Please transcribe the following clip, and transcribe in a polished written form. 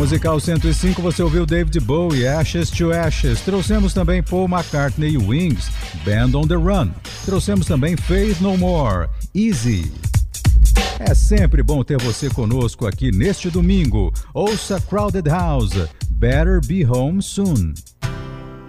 Musical 105, você ouviu David Bowie, Ashes to Ashes. Trouxemos também Paul McCartney e Wings, Band on the Run. Trouxemos também Faith No More, Easy. É sempre bom ter você conosco aqui neste domingo. Ouça Crowded House, Better Be Home Soon.